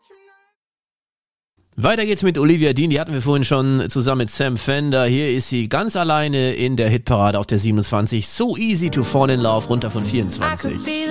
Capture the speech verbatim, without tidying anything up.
Weiter geht's mit Olivia Dean, die hatten wir vorhin schon zusammen mit Sam Fender. Hier ist sie ganz alleine in der Hitparade auf der siebenundzwanzig. So Easy to Fall in Love, runter von vierundzwanzig.